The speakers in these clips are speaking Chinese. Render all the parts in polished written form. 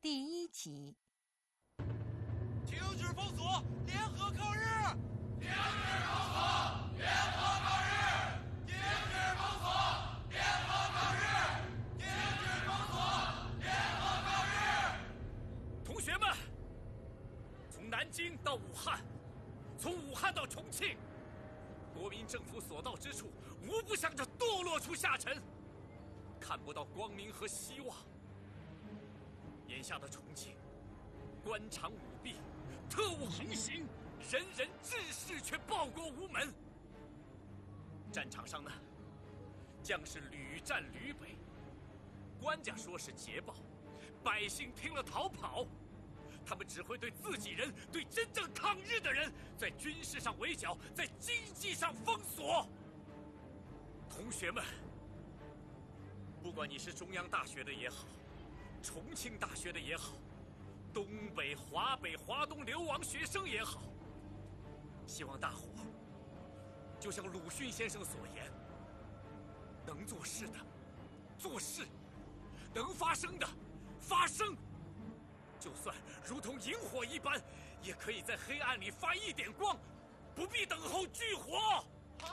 第1集。 停止封锁，联合抗日！ 停止封锁，联合抗日！停止封锁，联合抗日！停止封锁，联合抗日！ 同学们，从南京到武汉，从武汉到重庆，国民政府所到之处，无不向着堕落处下沉，看不到光明和希望。眼下的重庆，官场舞弊，特务横行，人人志士却报国无门。战场上呢，将士屡战屡北，官家说是捷报，百姓听了逃跑。他们只会对自己人、对真正抗日的人，在军事上围剿，在经济上封锁。同学们，不管你是中央大学的也好，重庆大学的也好，东北、华北、华东流亡学生也好，希望大伙就像鲁迅先生所言，能做事的做事，能发声的发声。就算如同萤火一般，也可以在黑暗里发一点光，不必等候炬火。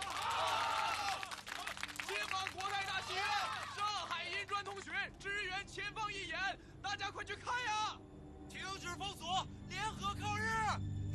解放国泰大戏院，上海银专同学支援前方义演，大家快去看呀！停止封锁，联合抗日！